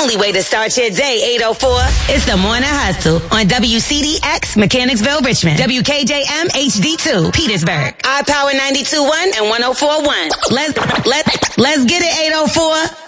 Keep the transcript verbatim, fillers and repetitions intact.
only way to start your day, eight oh four. It's the Morning Hustle on W C D X, Mechanicsville, Richmond. W K J M H D two, Petersburg. iPower ninety-two point one and one oh four point one. Let's, let's, let's get it, eight oh four.